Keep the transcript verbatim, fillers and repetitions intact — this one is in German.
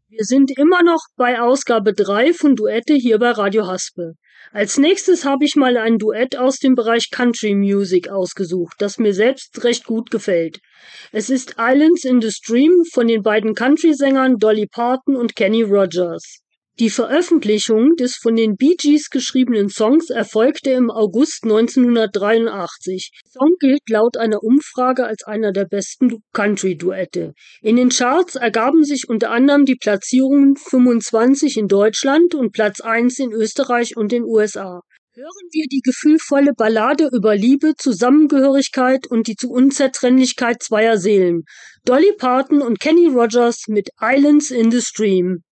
Wir sind immer noch bei Ausgabe drei von Duette hier bei Radio Haspe. Als nächstes habe ich mal ein Duett aus dem Bereich Country Music ausgesucht, das mir selbst recht gut gefällt. Es ist Islands in the Stream von den beiden Country-Sängern Dolly Parton und Kenny Rogers. Die Veröffentlichung des von den Bee Gees geschriebenen Songs erfolgte im August neunzehnhundertdreiundachtzig. Der Song gilt laut einer Umfrage als einer der besten Country-Duette. In den Charts ergaben sich unter anderem die Platzierungen fünfundzwanzig in Deutschland und Platz eins in Österreich und den U S A. Hören wir die gefühlvolle Ballade über Liebe, Zusammengehörigkeit und die Unzertrennlichkeit zweier Seelen. Dolly Parton und Kenny Rogers mit Islands in the Stream.